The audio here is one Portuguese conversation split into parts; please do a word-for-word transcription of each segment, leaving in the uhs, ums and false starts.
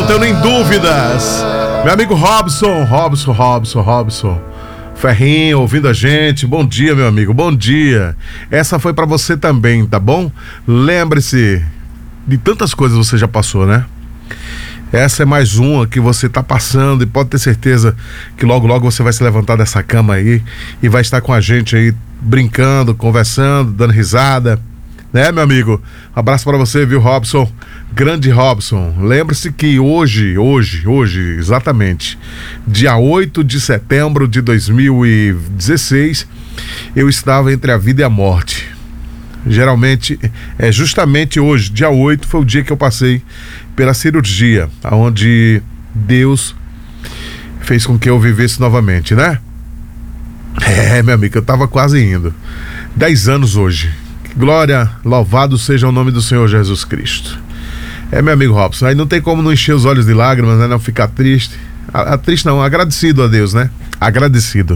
Matando em Dúvidas. Meu amigo Robson, Robson, Robson, Robson. Ferrinho, ouvindo a gente. Bom dia, meu amigo, bom dia. Essa foi pra você também, tá bom? Lembre-se de tantas coisas que você já passou, né? Essa é mais uma que você tá passando e pode ter certeza que logo, logo você vai se levantar dessa cama aí e vai estar com a gente aí, brincando, conversando, dando risada, né, meu amigo? Um abraço pra você, viu, Robson? Grande Robson. Lembre-se que hoje, hoje, hoje, exatamente, dia oito de setembro de dois mil e dezesseis, eu estava entre a vida e a morte. Geralmente, é justamente hoje, dia oito, foi o dia que eu passei pela cirurgia, onde Deus fez com que eu vivesse novamente, né? É, meu amigo, eu tava quase indo. Dez anos hoje. Glória, louvado seja o nome do Senhor Jesus Cristo. É, meu amigo Robson, aí não tem como não encher os olhos de lágrimas, né? Não ficar triste. A, a triste não, agradecido a Deus, né? Agradecido.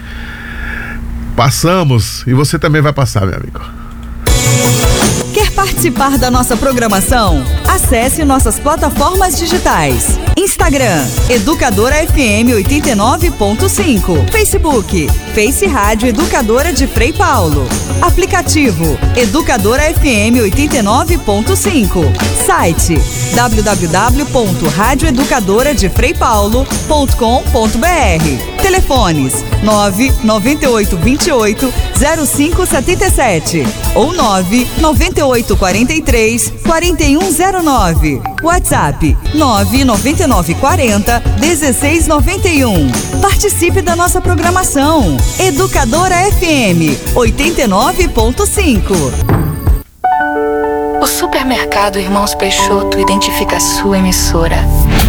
Passamos e você também vai passar, meu amigo. Quer participar da nossa programação? Acesse nossas plataformas digitais. Instagram, Educadora F M oitenta e nove ponto cinco. Facebook, Face Rádio Educadora de Frei Paulo. Aplicativo, Educadora F M oitenta e nove ponto cinco. Site, w w w ponto rádio educadora de frei paulo ponto com ponto b r. Telefones nove nove oito dois oito zero cinco sete sete ou nove nove oito quatro três quatro um zero nove. WhatsApp nove nove nove quatro zero um seis nove um. Participe da nossa programação. Educadora F M oitenta e nove ponto cinco. O Supermercado Irmãos Peixoto identifica a sua emissora